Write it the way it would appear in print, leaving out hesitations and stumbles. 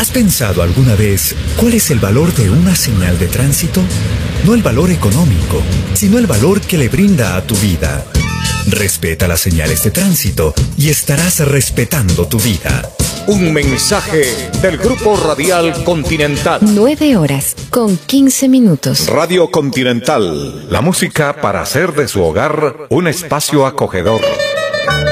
¿Has pensado alguna vez cuál es el valor de una señal de tránsito? No el valor económico, sino el valor que le brinda a tu vida. Respeta las señales de tránsito y estarás respetando tu vida. Un mensaje del Grupo Radial Continental. 9:15. Radio Continental. La música para hacer de su hogar un espacio acogedor.